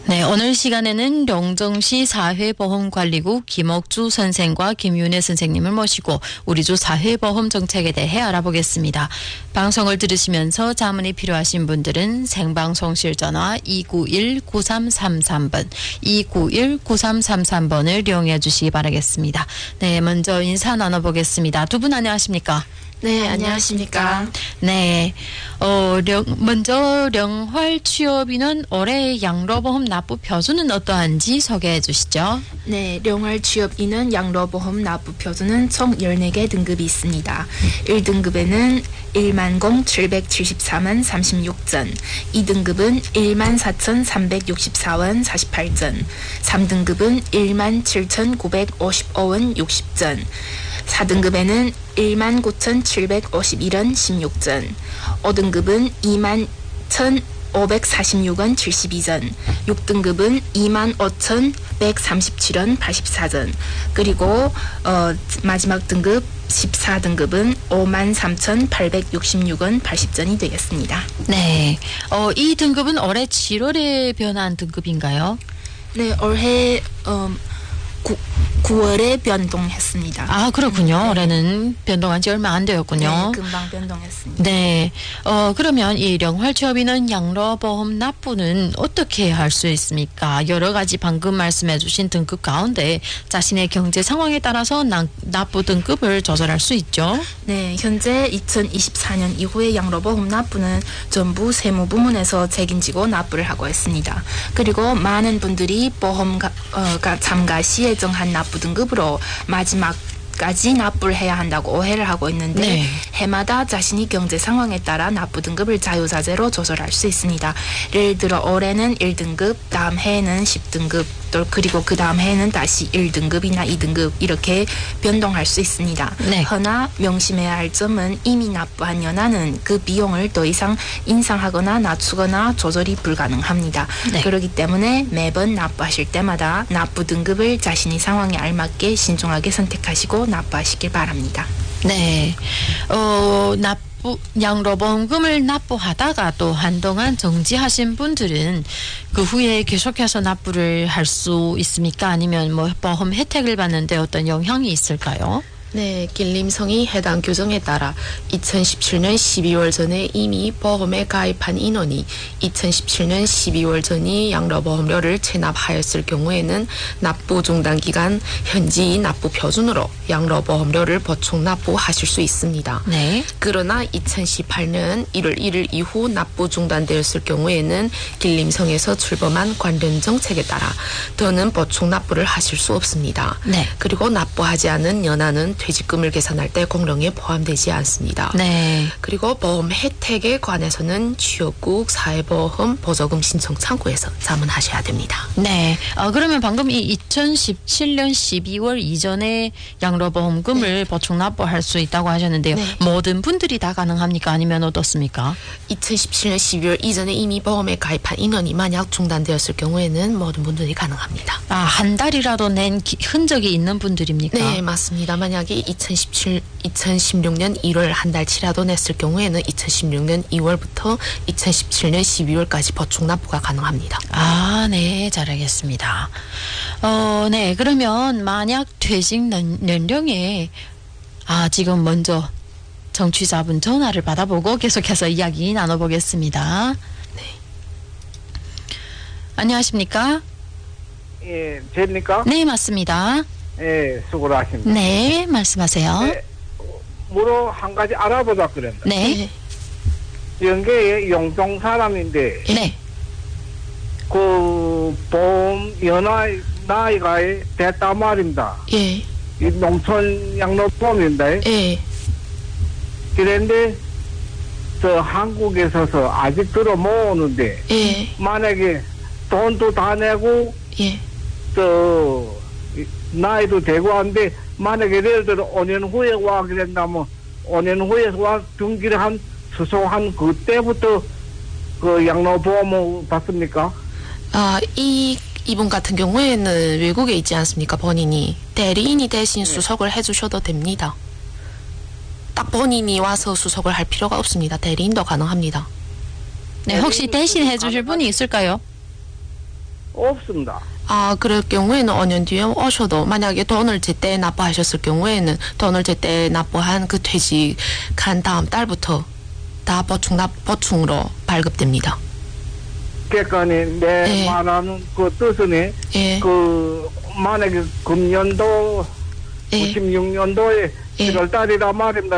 네, 오늘 시간에는 영정시 사회보험관리국 김옥주 선생과 김윤혜 선생님을 모시고 우리 주 사회보험 정책에 대해 알아보겠습니다. 방송을 들으시면서 자문이 필요하신 분들은 생방송실 전화 291-9333번, 291-9333번을 이용해 주시기 바라겠습니다. 네, 먼저 인사 나눠보겠습니다. 두 분 안녕하십니까? 네, 안녕하십니까? 네, 먼저 령활 취업인은 올해 양로보험 납부 표준은 어떠한지 소개해 주시죠. 네, 령활 취업인은 양로보험 납부 표준은 총 14개 등급이 있습니다. 1등급에는 10,774만 36전, 2등급은 14,364원 48전, 3등급은 17,955원 60전, 4등급에는 19,751원 16전, 5등급은 21,546원 72전, 6등급은 25,137원 84전, 그리고 마지막 등급 14등급은 53,866원 80전이 되겠습니다. 네, 이 등급은 올해 7월에 변한 등급인가요? 네, 올해 9월에 변동했습니다. 아, 그렇군요. 네. 올해는 변동한 지 얼마 안 되었군요. 네, 금방 변동했습니다. 네, 그러면 이 령활 취업인은 양로보험 납부는 어떻게 할 수 있습니까? 여러 가지 방금 말씀해 주신 등급 가운데 자신의 경제 상황에 따라서 납부 등급을 조절할 수 있죠. 네, 현재 2024년 이후에 양로보험 납부는 전부 세무부문에서 책임지고 납부를 하고 있습니다. 그리고 많은 분들이 보험 참가 시에 정한 납부 등급으로 마지막까지 납부를 해야 한다고 오해를 하고 있는데 네. 해마다 자신이 경제 상황에 따라 납부 등급을 자유자재로 조절할 수 있습니다. 예를 들어 올해는 1등급, 다음 해에는 10등급, 또 그리고 그 다음 해에는 다시 1등급이나 2등급 이렇게 변동할 수 있습니다. 네. 허나 명심해야 할 점은 이미 납부한 연한은 그 비용을 더 이상 인상하거나 낮추거나 조절이 불가능합니다. 네. 그렇기 때문에 매번 납부하실 때마다 납부 등급을 자신의 상황에 알맞게 신중하게 선택하시고 납부하시길 바랍니다. 네, 양로보험금을 납부하다가 또 한동안 정지하신 분들은 그 후에 계속해서 납부를 할 수 있습니까? 아니면 뭐 보험 혜택을 받는데 어떤 영향이 있을까요? 네, 길림성이 해당 규정에 따라 2017년 12월 전에 이미 보험에 가입한 인원이 2017년 12월 전이 양로보험료를 체납하였을 경우에는 납부 중단 기간 현지 납부 표준으로 양로보험료를 보충 납부하실 수 있습니다. 네. 그러나 2018년 1월 1일 이후 납부 중단되었을 경우에는 길림성에서 출범한 관련 정책에 따라 더는 보충 납부를 하실 수 없습니다. 네. 그리고 납부하지 않은 연한은 퇴직금을 계산할 때 공령에 포함되지 않습니다. 네. 그리고 보험 혜택에 관해서는 취업국 사회보험 보조금 신청 창구에서 자문하셔야 됩니다. 네. 그러면 방금 이 2017년 12월 이전에 양로보험금을 보충 납부할 수 있다고 하셨는데요. 네. 모든 분들이 다 가능합니까? 아니면 어떻습니까? 2017년 12월 이전에 이미 보험에 가입한 인원이 만약 중단되었을 경우에는 모든 분들이 가능합니다. 아, 한 달이라도 낸 흔적이 있는 분들입니까? 네, 맞습니다. 만약에 2016년 1월 한 달치라도 냈을 경우에는 2016년 2월부터 2017년 12월까지 보충 납부가 가능합니다. 아, 네, 잘 알겠습니다. 네, 그러면 만약 퇴직 연령에 지금 먼저 정취자분 전화를 받아보고 계속해서 이야기 나눠보겠습니다. 네. 안녕하십니까? 예, 됩니까? 네, 맞습니다. 예, 수고를 하십니다. 네, 말씀하세요. 네, 뭐로 한 가지 알아보자 그랬나? 네, 연계에 용동 사람인데, 네, 그, 보험 나이가 됐단 말입니다. 예, 이 농촌 양로보험인데, 예, 그런데, 한국에서서 아직 들어 모으는데, 예, 만약에 돈도 다 내고, 예. 나이도 되고 한데 만약에 예를 들어 5년 후에 와 그랬다면 5년 후에 와 등기를 한 수소한 그때부터 그 양로보험을 받습니까? 이분 같은 경우에는 외국에 있지 않습니까? 본인이 대리인이 대신 수속을 해주셔도 됩니다. 딱 본인이 와서 수속을 할 필요가 없습니다. 대리인도 가능합니다. 네, 혹시 대신 해주실 분이 있을까요? 없습니다. 아, 그럴 경우에는 5년 뒤에 오셔도 만약에 돈을 제때 납부하셨을 경우에는 돈을 제때 납부한 그 퇴직한 다음 달부터 다 보충으로 발급됩니다. 그러니까 내 말하는 그 뜻은 그 만약에 금년도 96년도에 7월 달이라 말입니다.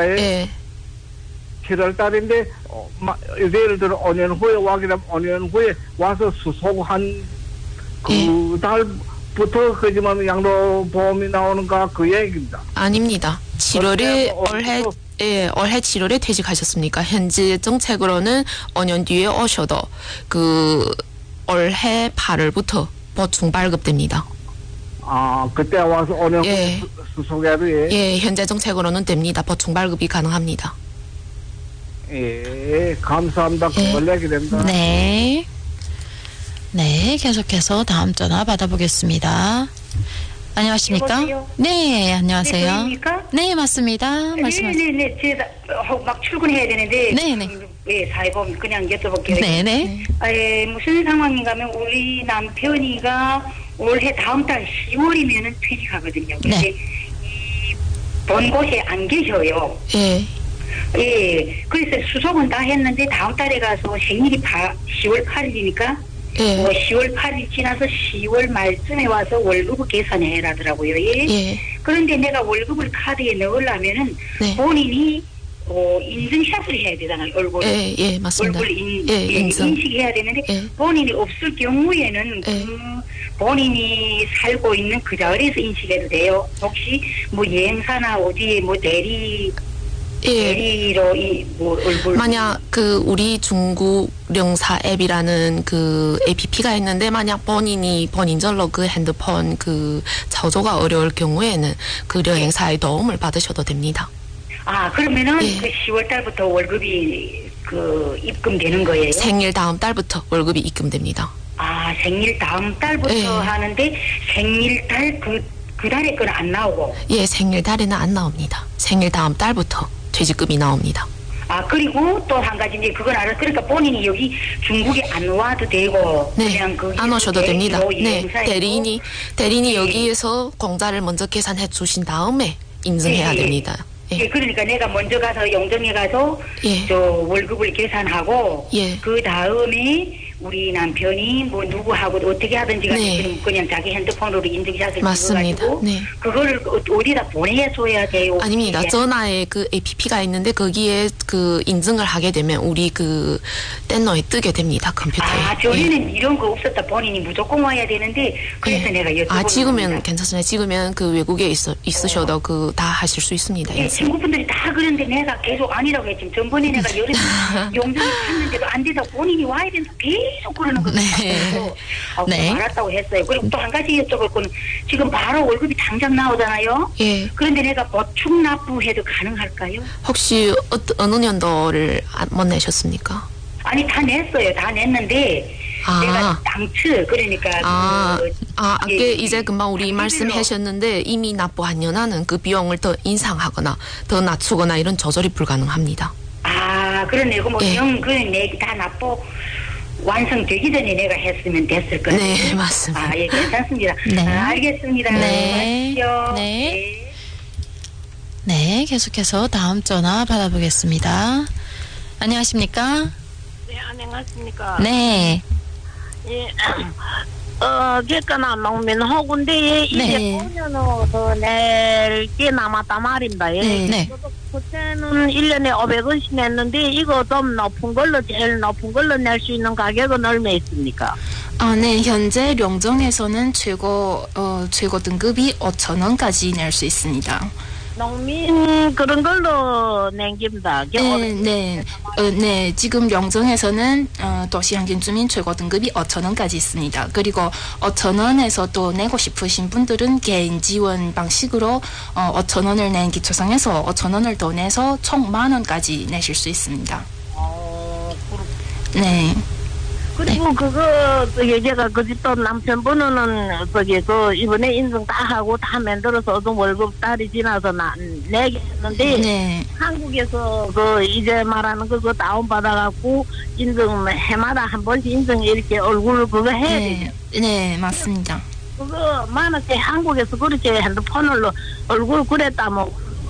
7월 달인데 예를 들어 5년 후에 와게 되면 5년 후에 와서 수속한 그 달부터 그지만 양로보험이 나오는가 그 얘기입니다. 아닙니다. 7월에 올해 7월에 퇴직하셨습니까? 현재 정책으로는 5년 뒤에 오셔도 그 올해 8월부터 보충 발급됩니다. 아, 그때 와서 5년 후에 수속해야 돼요? 예, 현재 정책으로는 됩니다. 보충 발급이 가능합니다. 예, 감사합니다. 그걸 내게 됩니다. 네. 네, 계속해서 다음 전화 받아보겠습니다. 안녕하십니까? 여보세요? 네, 안녕하세요. 네, 저입니까? 네, 맞습니다. 말씀하세요. 네네네. 제가 막 출근해야 되는데. 네네. 예, 사회보험 그냥 여쭤볼게요. 네네. 무슨 상황인가 하면 우리 남편이가 올해 다음 달 10월이면은 퇴직하거든요. 근데 이 본 곳에 안 계셔요. 예. 그래서 수속은 다 했는데 다음 달에 가서 생일이 10월 8일이니까 10월 8일 지나서 10월 말쯤에 와서 월급을 계산해라더라고요. 그런데 내가 월급을 카드에 넣으려면은 본인이 인증샷을 해야 되잖아요. 얼굴을. 예, 맞습니다. 얼굴 인식해야 되는데 본인이 없을 경우에는 본인이 살고 있는 그 자리에서 인식해도 돼요. 혹시 뭐 여행사나 어디에 뭐 대리로 뭐 얼굴 만약 그 우리 중국령사 앱이라는 그 APP가 있는데 만약 본인이 본인절로 그 핸드폰 그操作가 어려울 경우에는 그 여행사의 도움을 받으셔도 됩니다. 아, 그러면은 그 10월 달부터 월급이 그 입금되는 거예요? 생일 다음 달부터 월급이 입금됩니다. 아, 생일 다음 달부터 하는데 생일 달 그 달에 건 안 나오고? 예, 생일 달에는 안 나옵니다. 생일 다음 달부터 퇴직금이 나옵니다. 아, 그리고 또 한 가지 이제 그건 알아. 그러니까 본인이 여기 중국에 안 와도 되고 그냥 그 안 오셔도 됩니다. 네, 대리인이 여기에서 공짜를 먼저 계산해 주신 다음에 인증해야 됩니다. 예, 그러니까 내가 먼저 가서 영정에 가서 저 월급을 계산하고 그 다음에 우리 남편이 뭐 누구하고 어떻게 하든지 간에 그냥 자기 핸드폰으로 인증샷을 찍어가지고 그거를 어디다 보내줘야 돼요? 아닙니다. 전화에 그 APP가 있는데 거기에 그 인증을 하게 되면 우리 그 땐너에 뜨게 됩니다. 컴퓨터에. 아, 전에는 이런 거 없었다. 본인이 무조건 와야 되는데 그래서 내가 여쭤보는 아, 지금은 괜찮습니다. 지금은 그 외국에 있으셔도 그 다 하실 수 있습니다. 예, 친구분들이 다 그런데 내가 계속 아니라고 했지. 전번에 내가 여름에 영정을 갔는데도 안 돼서 본인이 와야 된다 계속 그러는 거예요. 알았다고 했어요. 그리고 또 한 가지 여쭤볼 거는 지금 바로 월급이 당장 나오잖아요. 그런데 내가 보충 납부해도 가능할까요? 혹시 어느 년도를 못 내셨습니까? 아니, 다 냈어요. 다 냈는데 내가 당초 그러니까 아까 이제 금방 우리 말씀하셨는데 이미 납부한 연하는 그 비용을 더 인상하거나 더 낮추거나 이런 조절이 불가능합니다. 아, 그러네요. 뭐 다 납부 완성되기 전에 내가 했으면 됐을 거예요. 네, 맞습니다. 아, 예, 괜찮습니다. 알겠습니다. 네, 계속해서 다음 전화 받아보겠습니다. 안녕하십니까? 네, 안녕하십니까? 네. 예, 그러니까 농민호군데 이제 5년을 더 낼 게 남았단 말입니다. 네. 그때는 1년에 500원씩 냈는데 이거 좀 높은 걸로 제일 높은 걸로 낼 수 있는 가격은 얼마 있습니까? 아, 네. 현재 명정에서는 최고 등급이 5,000원까지 낼 수 있습니다. 농민 그런 걸로 남깁니다. 네. 지금 영정에서는 도시환경주민 최고 등급이 5,000원까지 있습니다. 그리고 5,000원에서 또 내고 싶으신 분들은 개인 지원 방식으로 5,000원을 낸 기초상에서 5,000원을 더 내서 총 10,000원까지 내실 수 있습니다. 네. 그리고 그거 얘기가 그 집도 남편분은 이번에 인증 다 하고 다 만들어서 월급 달이 지나서 내겠는데 네. 한국에서 이제 말하는 그거 다운 받아갖고 인증 해마다 한 번씩 인증 이렇게 얼굴 그거 해야 되죠. 네, 맞습니다. 그거 만약에 한국에서 그렇게 핸드폰으로 얼굴 그랬다면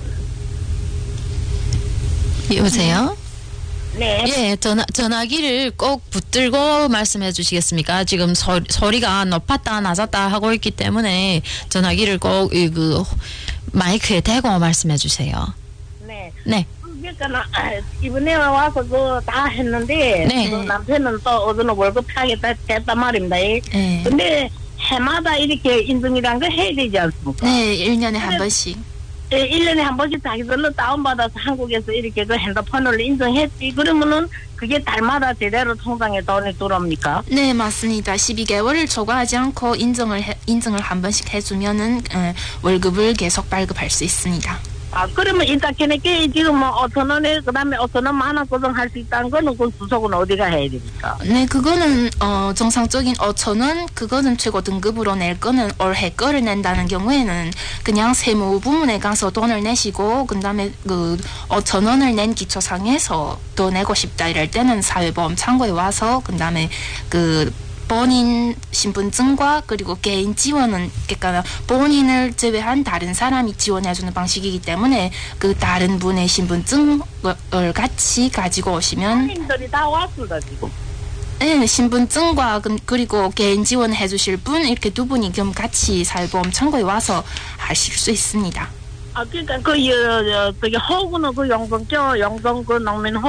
여보세요? 네. 예, 전화기를 꼭 붙들고 말씀해 주시겠습니까? 지금 소리가 높았다 낮았다 하고 있기 때문에 전화기를 꼭 마이크에 대고 말씀해 주세요. 네. 네. 그러니까 이번에 와서 다 했는데 네. 남편은 또 어느 월급 타겠다 했단 말입니다. 네. 근데 해마다 이렇게 인증이란 거 해야 되지 않습니까? 네, 1년에 한 번씩. 예, 1년에 한 번씩 자기들로 다운받아서 한국에서 이렇게 핸드폰으로 인증했지. 그러면은 그게 달마다 제대로 통장에 돈이 들어옵니까? 네, 맞습니다. 12개월을 초과하지 않고 인증을 한 번씩 해주면은 월급을 계속 발급할 수 있습니다. 그러면 인터넷에 지금 5,000원에 그다음에 5,000원 만원 고정할 수 있다는 거는 그 주소는 어디가 해야 됩니까? 네, 그거는 정상적인 5,000원 그거는 최고 등급으로 낼 거는 올해 거를 낸다는 경우에는 그냥 세무부문에 가서 돈을 내시고 그다음에 5,000원을 낸 기초상에서 더 내고 싶다 이럴 때는 사회보험 창구에 와서 그다음에 본인 신분증과 그리고 개인 지원은 그러니까 본인을 제외한 다른 사람이 지원해주는 방식이기 때문에 그 다른 분의 신분증을 같이 가지고 오시면 본인들이 다 왔습니다 지금. 네, 신분증과 그리고 개인 지원해주실 분 이렇게 두 분이 그럼 같이 사회보험 창구에 와서 하실 수 있습니다. 그러니까 허구는 영동 농민